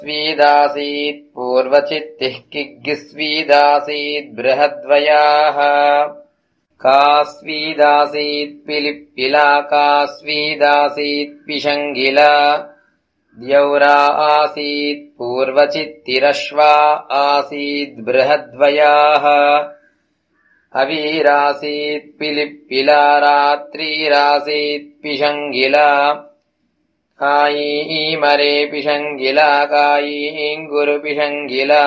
स्वीदासीत् पूर्वचित्तिः किग्गिस्वीदासीत् बृहद्वयाः कास्वीदासीत् पिलिप्पिला कास्वीदासीत् पिशङ्गिला द्यौरा आसीत् पूर्वचित्तिरश्वा आसीत् बृहद्वयाः अवीरासीत् पिलिप्पिला रात्रिरासीत् पिशङ्गिला कायीमरे पिशङ्गिला कायीङ्गुरुपिशङ्गिला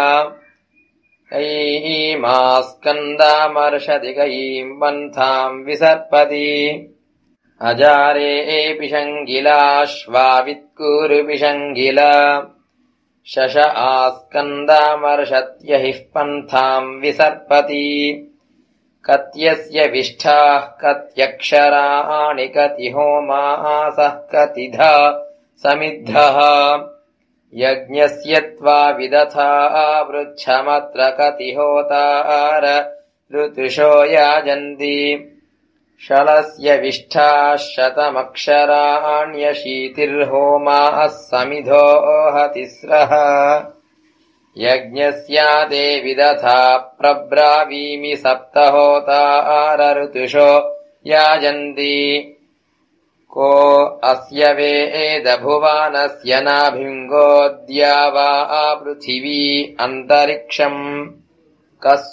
कैमास्कन्दामर्षति कैम् पन्थाम् विसर्पति अजारे पिशङ्गिलाश्वावित्कुरुपिशङ्गिला शश आस्कन्दामर्षत्यहिः पन्थाम् विसर्पति कत्यस्य विष्ठाः कत्यक्षराणि कति होमासः कतिधा समिद्धः यज्ञस्य त्वा विदथा वृच्छमत्र कति होतार ऋतुषो याजन्ति शलस्य विष्ठाः शतमक्षराण्यशीतिर्होमाः समिधो तिस्रः यज्ञस्यादे विदथा प्रब्रावीमि सप्तहोतार ऋतुषो याजन्ति को अस्य वेदभुवानस्य नाभिङ्गोऽद्या वा पृथिवी अन्तरिक्षम् कः